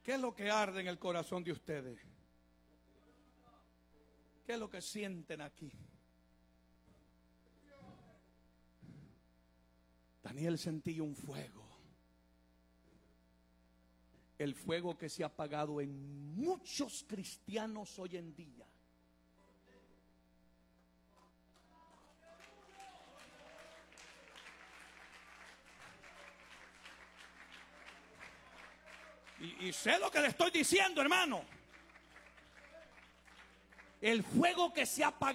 ¿Qué es lo que arde en el corazón de ustedes? ¿Qué es lo que sienten aquí? Daniel sentía un fuego. El fuego que se ha apagado en muchos cristianos hoy en día. Y sé lo que le estoy diciendo, hermano. El fuego que se ha apagado